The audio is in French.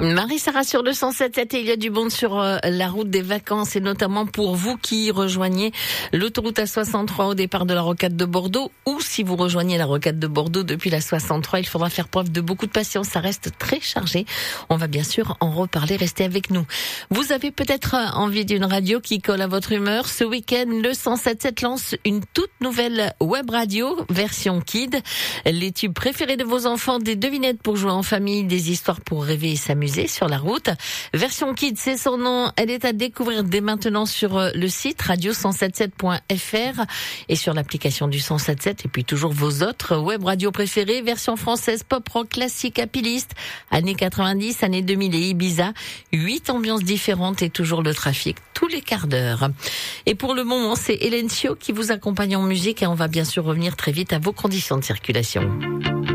Marie-Sarah sur le 107.7 et il y a du monde sur la route des vacances et notamment pour vous qui rejoignez l'autoroute A63 au départ de la rocade de Bordeaux ou si vous rejoignez la rocade de Bordeaux depuis la 63, il faudra faire preuve de beaucoup de patience, ça reste très chargé. On va bien sûr en reparler, restez avec nous. Vous avez peut-être envie d'une radio qui colle à votre humeur. Ce week-end, le 107.7 lance une toute nouvelle web radio version Kid. Les tubes préférés de vos enfants, des devinettes pour jouer en famille, des histoires pour rêver et s'amuser sur la route. Version Kid, c'est son nom. Elle est à découvrir dès maintenant sur le site radio177.fr et sur l'application du 107.7 et puis toujours vos autres web radios préférées. Version française, pop rock, classique, happylist, années 90, années 2000 et Ibiza. 8 ambiances différentes et toujours le trafic tous les quarts d'heure. Et pour le moment, c'est Hélène Sio qui vous accompagne en musique et on va bien sûr revenir très vite à vos conditions de circulation.